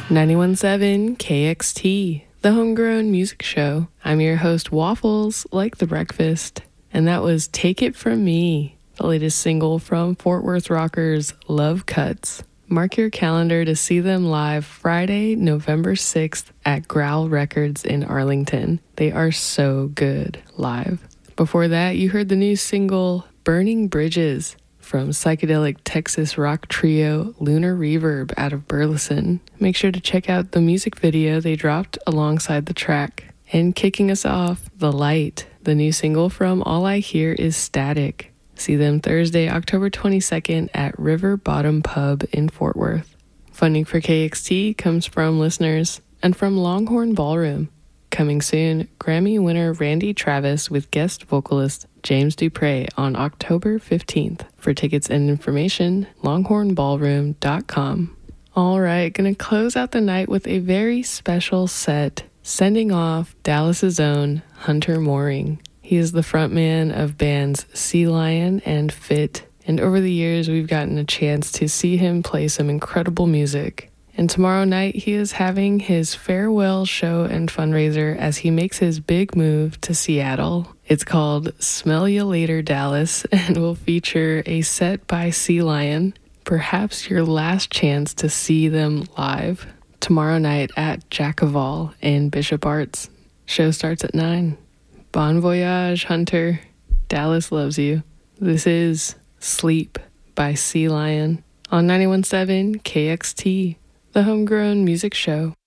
91.7 KXT, the homegrown music show. I'm your host, Waffles, like the breakfast. And that was Take It From Me, the latest single from Fort Worth rockers Love Cuts. Mark your calendar to see them live Friday, November 6th at Growl Records in Arlington. They are so good live. Before that, you heard the new single Burning Bridges from psychedelic Texas rock trio Lunar Reverb out of Burleson. Make sure to check out the music video they dropped alongside the track. And kicking us off, The Light, the new single from All I Hear Is Static. See them Thursday, October 22nd at River Bottom Pub in Fort Worth. Funding for KXT comes from listeners and from Longhorn Ballroom. Coming soon, Grammy winner Randy Travis with guest vocalist James Dupre on October 15th. For tickets and information, longhornballroom.com. All right, gonna close out the night with a very special set, sending off Dallas's own Hunter Mooring. He is the frontman of bands Sea Lion and Fit, and over the years we've gotten a chance to see him play some incredible music. And tomorrow night, he is having his farewell show and fundraiser as he makes his big move to Seattle. It's called Smell Ya Later, Dallas, and will feature a set by Sea Lion, perhaps your last chance to see them live. Tomorrow night at Jack of All in Bishop Arts. Show starts at 9. Bon voyage, Hunter. Dallas loves you. This is Sleep by Sea Lion on 91.7 KXT. The homegrown music show.